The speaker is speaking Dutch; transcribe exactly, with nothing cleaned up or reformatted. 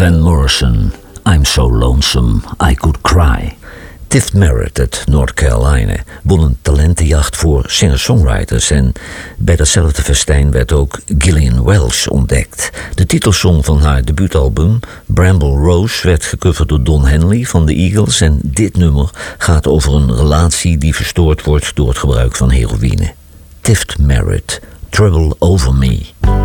Van Morrison, I'm So Lonesome I Could Cry. Tiff Merritt uit North Carolina won een talentenjacht voor singer-songwriters en bij datzelfde festijn werd ook Gillian Welch ontdekt. De titelsong van haar debuutalbum Bramble Rose werd gecoverd door Don Henley van de Eagles en dit nummer gaat over een relatie die verstoord wordt door het gebruik van heroïne. Tiff Merritt, Trouble Over Me.